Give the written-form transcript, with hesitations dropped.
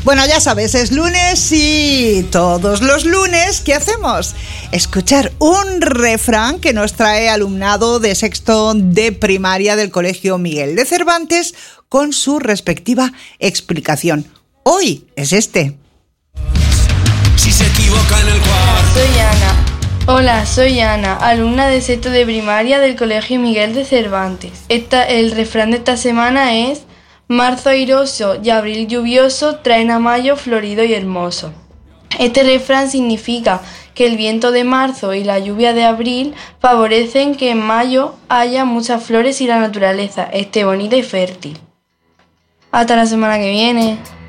Bueno, ya sabes, es lunes y todos los lunes, ¿qué hacemos? Escuchar un refrán que nos trae alumnado de sexto de primaria del Colegio Miguel de Cervantes con su respectiva explicación. Hoy es este. Si se equivoca en el cuarto. Hola, soy Ana, alumna de sexto de primaria del Colegio Miguel de Cervantes. El refrán de esta semana es: marzo airoso y abril lluvioso traen a mayo florido y hermoso. Este refrán significa que el viento de marzo y la lluvia de abril favorecen que en mayo haya muchas flores y la naturaleza esté bonita y fértil. Hasta la semana que viene.